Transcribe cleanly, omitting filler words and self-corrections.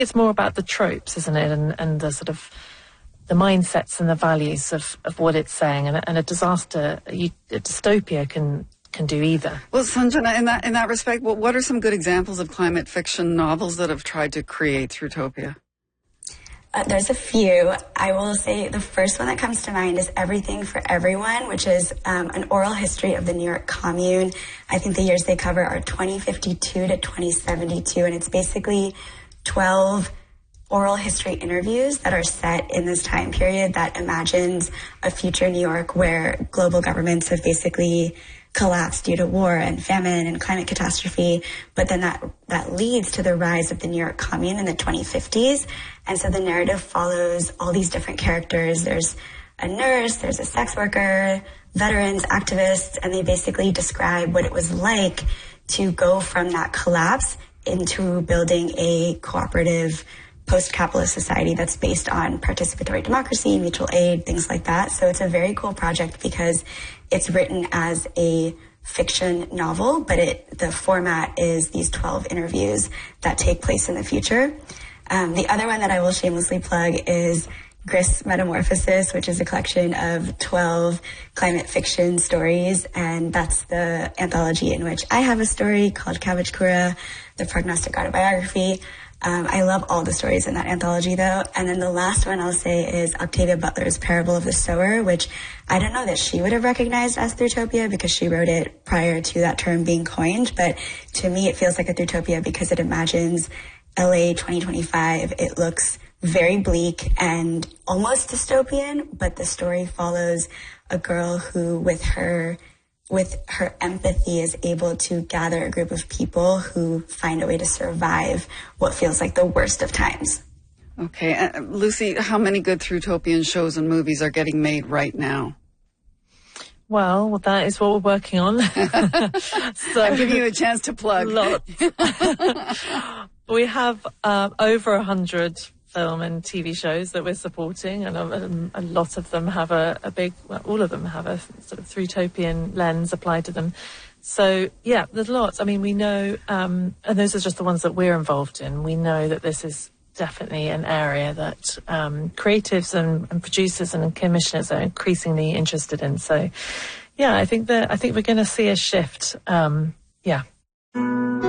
It's more about the tropes, isn't it, and the sort of the mindsets and the values of what it's saying, and a dystopia can do either. Well, Sanjana, in that respect, what are some good examples of climate fiction novels that have tried to create Throughtopia? There's a few. I will say the first one that comes to mind is Everything for Everyone, which is an oral history of the New York Commune. I think the years they cover are 2052 to 2072, and it's basically 12 oral history interviews that are set in this time period that imagines a future New York where global governments have basically collapsed due to war and famine and climate catastrophe, but then that leads to the rise of the New York Commune in the 2050s. And so the narrative follows all these different characters. There's a nurse, there's a sex worker, veterans, activists, and they basically describe what it was like to go from that collapse into building a cooperative post-capitalist society that's based on participatory democracy, mutual aid, things like that. So it's a very cool project because it's written as a fiction novel, but the format is these 12 interviews that take place in the future. The other one that I will shamelessly plug is Grist Metamorphosis, which is a collection of 12 climate fiction stories, and that's the anthology in which I have a story called Cabbage Kura, the prognostic autobiography. I love all the stories in that anthology, though. And then the last one I'll say is Octavia Butler's Parable of the Sower, which I don't know that she would have recognized as Throughtopia because she wrote it prior to that term being coined. But to me, it feels like a Throughtopia because it imagines LA 2025. It looks very bleak and almost dystopian, but the story follows a girl who, with her empathy, is able to gather a group of people who find a way to survive what feels like the worst of times. Okay. Lucy, how many good Throughotopian shows and movies are getting made right now? Well, that is what we're working on. So I'm giving you a chance to plug. Lots. We have over 100 film and TV shows that we're supporting, and a lot of them have all of them have a sort of Throughotopian lens applied to them. So, yeah, there's lots. I mean, we know, and those are just the ones that we're involved in. We know that this is definitely an area that creatives and producers and commissioners are increasingly interested in. So, yeah, I think we're going to see a shift. Yeah.